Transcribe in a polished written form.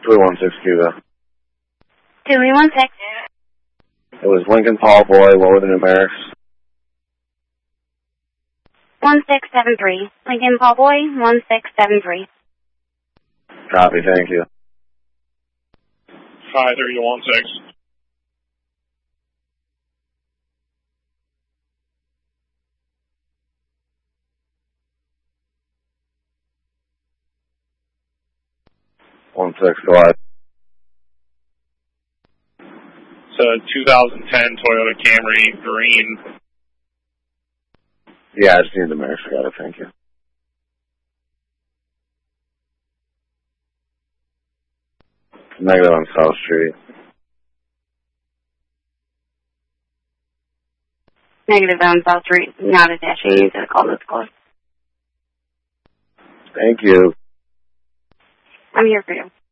2316 Cuba. 2316. It was Lincoln Paul Boy. What were the numerics? 1673. Lincoln Paul Boy, 1673. Copy, thank you. 5316. It's a 2010 Toyota Camry green. Yeah, I just need the numerics. I got it, thank you. Negative on South Street. Negative on South Street. Not attaching. You need to call this close. Thank you. I'm here for you.